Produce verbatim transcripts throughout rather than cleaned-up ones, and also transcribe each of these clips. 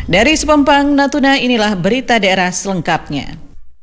Dari Sepampang, Natuna, inilah berita daerah selengkapnya.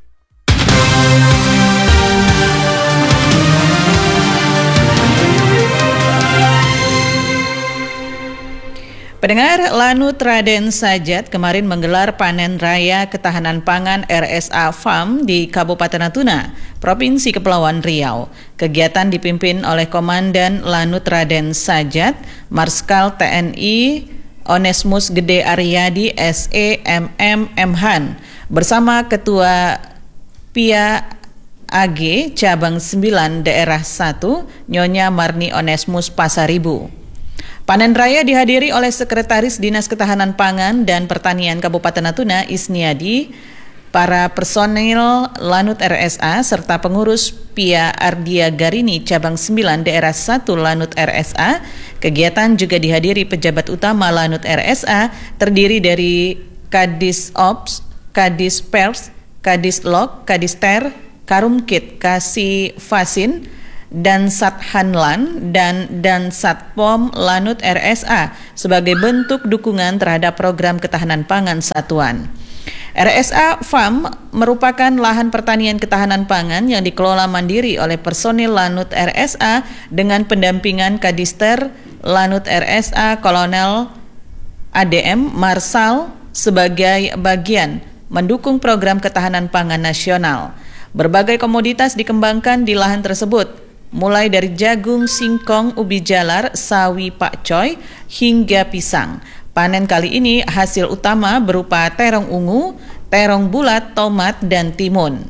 Pendengar, Lanut Raden Sajat kemarin menggelar panen raya ketahanan pangan R S A Farm di Kabupaten Natuna, Provinsi Kepulauan Riau. Kegiatan dipimpin oleh Komandan Lanut Raden Sajat, Marskal T N I Onesmus Gede Aryadi S E M M Mhan bersama Ketua P I A A G Cabang sembilan Daerah satu Nyonya Marni Onesmus Pasaribu. Panen raya dihadiri oleh Sekretaris Dinas Ketahanan Pangan dan Pertanian Kabupaten Natuna Isniadi, para personil Lanut R S A serta pengurus P I A Ardia Garini Cabang sembilan Daerah satu Lanut R S A. Kegiatan juga dihadiri pejabat utama Lanut R S A terdiri dari Kadis Ops, Kadis Pers, Kadis Log, Kadis Ter, Karumkit, Kasih Fasin, dan Sathanlan dan dan Satpom Lanut R S A sebagai bentuk dukungan terhadap program ketahanan pangan satuan. R S A Farm merupakan lahan pertanian ketahanan pangan yang dikelola mandiri oleh personil Lanut R S A dengan pendampingan Kadister Lanut R S A Kolonel A D M Marsal sebagai bagian mendukung program ketahanan pangan nasional. Berbagai komoditas dikembangkan di lahan tersebut, mulai dari jagung, singkong, ubi jalar, sawi pakcoy, hingga pisang. Panen kali ini hasil utama berupa terong ungu, terong bulat, tomat, dan timun.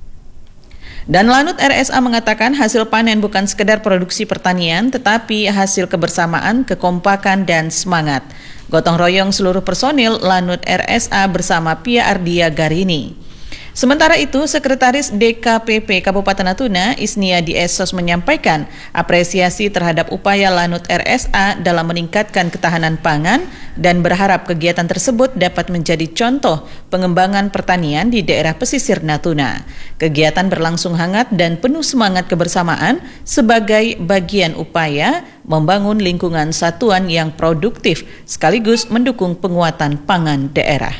Dan Lanut R S A mengatakan hasil panen bukan sekedar produksi pertanian, tetapi hasil kebersamaan, kekompakan, dan semangat gotong royong seluruh personil Lanut R S A bersama P I A Ardia Garini. Sementara itu, Sekretaris D K P P Kabupaten Natuna, Isniadi Esos, menyampaikan apresiasi terhadap upaya Lanut R S A dalam meningkatkan ketahanan pangan dan berharap kegiatan tersebut dapat menjadi contoh pengembangan pertanian di daerah pesisir Natuna. Kegiatan berlangsung hangat dan penuh semangat kebersamaan sebagai bagian upaya membangun lingkungan satuan yang produktif sekaligus mendukung penguatan pangan daerah.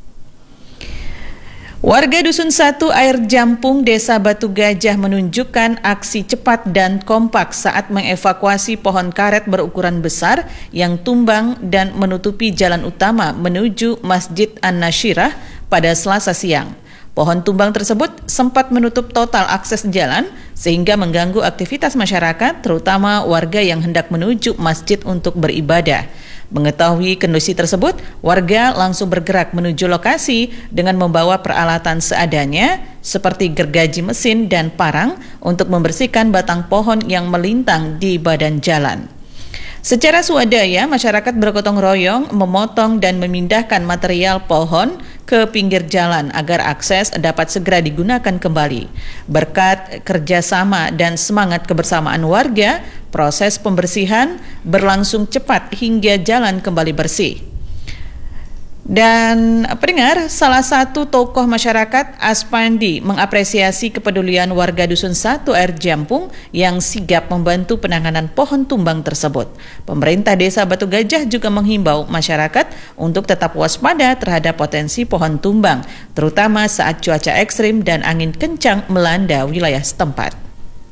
Warga Dusun satu Air Jampung, Desa Batu Gajah menunjukkan aksi cepat dan kompak saat mengevakuasi pohon karet berukuran besar yang tumbang dan menutupi jalan utama menuju Masjid An-Nasyirah pada Selasa siang. Pohon tumbang tersebut sempat menutup total akses jalan sehingga mengganggu aktivitas masyarakat, terutama warga yang hendak menuju masjid untuk beribadah. Mengetahui kondisi tersebut, warga langsung bergerak menuju lokasi dengan membawa peralatan seadanya seperti gergaji mesin dan parang untuk membersihkan batang pohon yang melintang di badan jalan. Secara swadaya, masyarakat bergotong royong memotong dan memindahkan material pohon ke pinggir jalan agar akses dapat segera digunakan kembali. Berkat kerjasama dan semangat kebersamaan warga, proses pembersihan berlangsung cepat hingga jalan kembali bersih. Dan pendengar, salah satu tokoh masyarakat, Aspandi, mengapresiasi kepedulian warga Dusun satu Air Jampung yang sigap membantu penanganan pohon tumbang tersebut. Pemerintah Desa Batu Gajah juga menghimbau masyarakat untuk tetap waspada terhadap potensi pohon tumbang, terutama saat cuaca ekstrim dan angin kencang melanda wilayah setempat.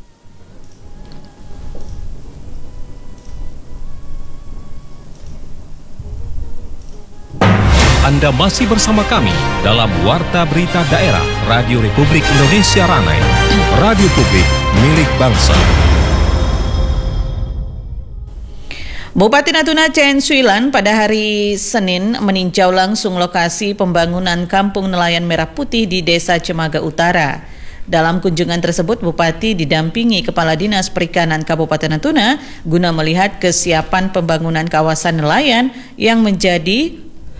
Anda masih bersama kami dalam Warta Berita Daerah Radio Republik Indonesia Ranai, Radio Publik milik bangsa. Bupati Natuna Chen Suilan pada hari Senin meninjau langsung lokasi pembangunan Kampung Nelayan Merah Putih di Desa Cemaga Utara. Dalam kunjungan tersebut, Bupati didampingi Kepala Dinas Perikanan Kabupaten Natuna guna melihat kesiapan pembangunan kawasan nelayan yang menjadi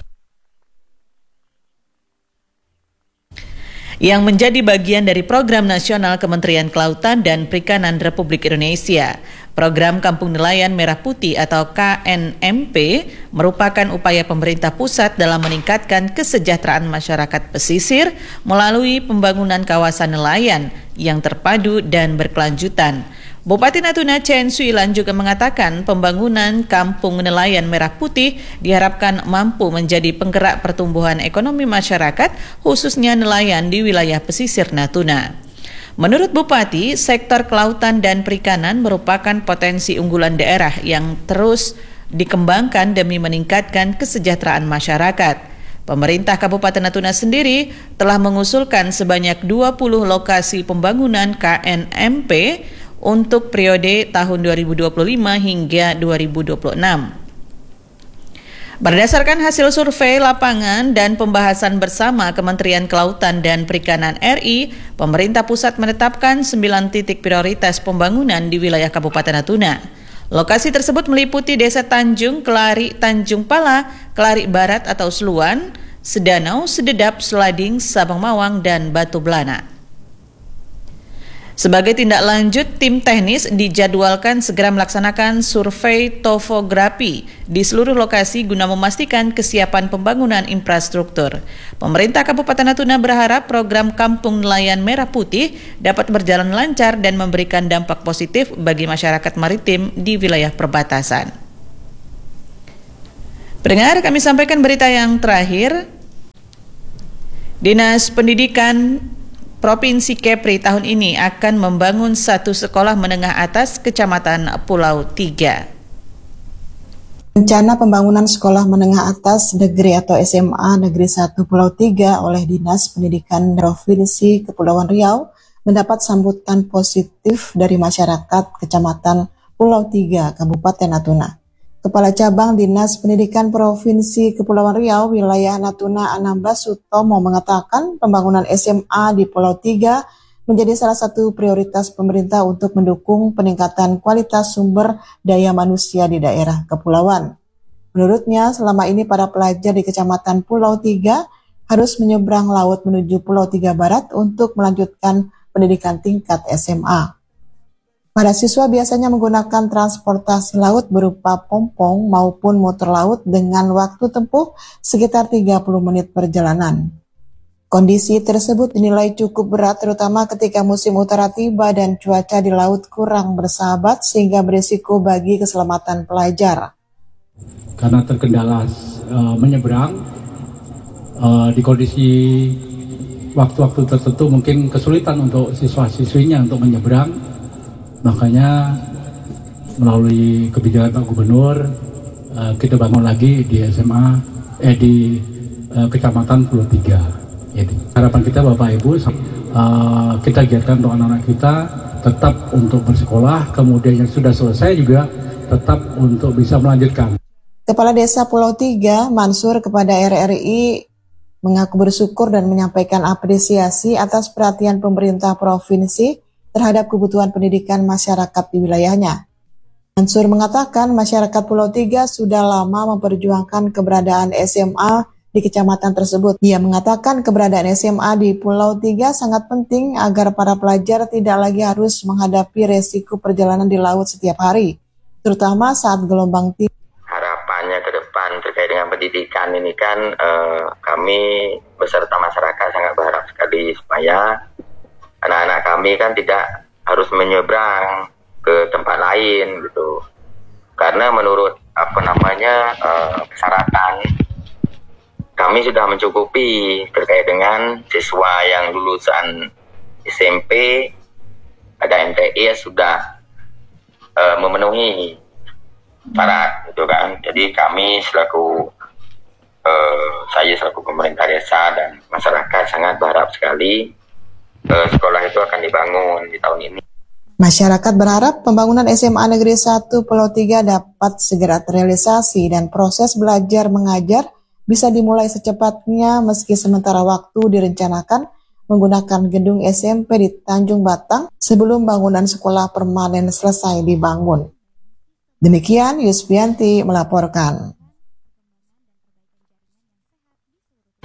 yang menjadi bagian dari program nasional Kementerian Kelautan dan Perikanan Republik Indonesia. Program Kampung Nelayan Merah Putih atau K N M P merupakan upaya pemerintah pusat dalam meningkatkan kesejahteraan masyarakat pesisir melalui pembangunan kawasan nelayan yang terpadu dan berkelanjutan. Bupati Natuna Chen Suilan juga mengatakan pembangunan Kampung Nelayan Merah Putih diharapkan mampu menjadi penggerak pertumbuhan ekonomi masyarakat, khususnya nelayan di wilayah pesisir Natuna. Menurut Bupati, sektor kelautan dan perikanan merupakan potensi unggulan daerah yang terus dikembangkan demi meningkatkan kesejahteraan masyarakat. Pemerintah Kabupaten Natuna sendiri telah mengusulkan sebanyak dua puluh lokasi pembangunan K N M P untuk periode tahun dua ribu dua puluh lima hingga dua ribu dua puluh enam. Berdasarkan hasil survei lapangan dan pembahasan bersama Kementerian Kelautan dan Perikanan R I, pemerintah pusat menetapkan sembilan titik prioritas pembangunan di wilayah Kabupaten Natuna. Lokasi tersebut meliputi Desa Tanjung, Kelari, Tanjung Pala, Kelari Barat atau Seluan, Sedanau, Sededap, Selading, Sabang Mawang, dan Batu Belana. Sebagai tindak lanjut, tim teknis dijadwalkan segera melaksanakan survei topografi di seluruh lokasi guna memastikan kesiapan pembangunan infrastruktur. Pemerintah Kabupaten Natuna berharap program Kampung Nelayan Merah Putih dapat berjalan lancar dan memberikan dampak positif bagi masyarakat maritim di wilayah perbatasan. Pendengar, kami sampaikan berita yang terakhir. Dinas Pendidikan Provinsi Kepri tahun ini akan membangun satu sekolah menengah atas Kecamatan Pulau Tiga. Rencana pembangunan sekolah menengah atas negeri atau S M A Negeri satu Pulau Tiga oleh Dinas Pendidikan Provinsi Kepulauan Riau mendapat sambutan positif dari masyarakat Kecamatan Pulau Tiga, Kabupaten Natuna. Kepala Cabang Dinas Pendidikan Provinsi Kepulauan Riau wilayah Natuna Anambas Sutomo mengatakan pembangunan S M A di Pulau Tiga menjadi salah satu prioritas pemerintah untuk mendukung peningkatan kualitas sumber daya manusia di daerah kepulauan. Menurutnya, selama ini para pelajar di Kecamatan Pulau Tiga harus menyeberang laut menuju Pulau Tiga Barat untuk melanjutkan pendidikan tingkat S M A. Para siswa biasanya menggunakan transportasi laut berupa pompong maupun motor laut dengan waktu tempuh sekitar tiga puluh menit perjalanan. Kondisi tersebut dinilai cukup berat terutama ketika musim utara tiba dan cuaca di laut kurang bersahabat sehingga berisiko bagi keselamatan pelajar. Karena terkendala uh, menyeberang uh, di kondisi waktu-waktu tertentu mungkin kesulitan untuk siswa-siswinya untuk menyeberang. Makanya melalui kebijakan Pak Gubernur uh, kita bangun lagi di S M A eh di uh, Kecamatan Pulau Tiga. Jadi harapan kita Bapak Ibu uh, kita giatkan untuk anak-anak kita tetap untuk bersekolah, kemudian yang sudah selesai juga tetap untuk bisa melanjutkan. Kepala Desa Pulau Tiga Mansur kepada R R I mengaku bersyukur dan menyampaikan apresiasi atas perhatian pemerintah provinsi terhadap kebutuhan pendidikan masyarakat di wilayahnya. Mansur mengatakan masyarakat Pulau Tiga sudah lama memperjuangkan keberadaan S M A di kecamatan tersebut. Ia mengatakan keberadaan S M A di Pulau Tiga sangat penting agar para pelajar tidak lagi harus menghadapi resiko perjalanan di laut setiap hari, terutama saat gelombang tinggi. Harapannya ke depan terkait dengan pendidikan ini kan eh, kami beserta masyarakat sangat berharap sekali supaya anak-anak kami kan tidak harus menyeberang ke tempat lain gitu. Karena menurut apa namanya uh, persyaratan kami sudah mencukupi terkait dengan siswa yang lulusan S M P, ada M T I sudah uh, memenuhi syarat gitu kan. Jadi kami selaku uh, saya selaku pemerintah desa dan masyarakat sangat berharap sekali sekolah itu akan dibangun di tahun ini. Masyarakat berharap pembangunan S M A Negeri satu Pulau Tiga dapat segera terrealisasi dan proses belajar mengajar bisa dimulai secepatnya meski sementara waktu direncanakan menggunakan gedung S M P di Tanjung Batang sebelum bangunan sekolah permanen selesai dibangun. Demikian Yusbianti melaporkan.